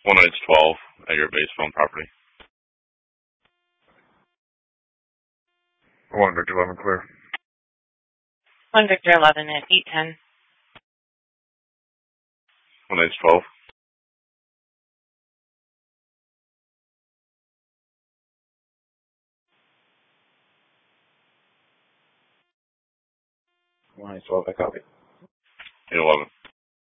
1H12 at your base phone property. 1 Victor 11 clear. 1 Victor 11 at 810. 1H12. One 12, I copy. 811.